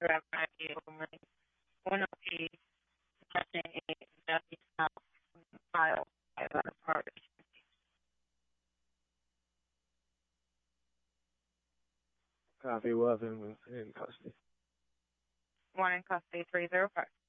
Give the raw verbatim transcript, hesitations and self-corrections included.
Uno que hace ya está file part. Copy, Love in, in custody. One in custody, three zero five.